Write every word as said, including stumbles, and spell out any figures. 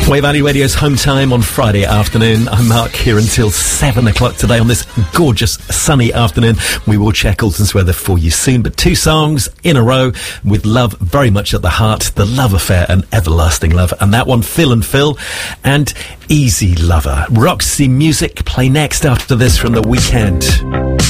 Wave Valley Radio's home time on Friday afternoon. I'm Mark here until seven o'clock today on this gorgeous sunny afternoon. We will check Alton's weather for you soon, but two songs in a row with love very much at the heart, The Love Affair and Everlasting Love, and that one, Phil and Phil and Easy Lover. Roxy Music play next after this from The Weekend.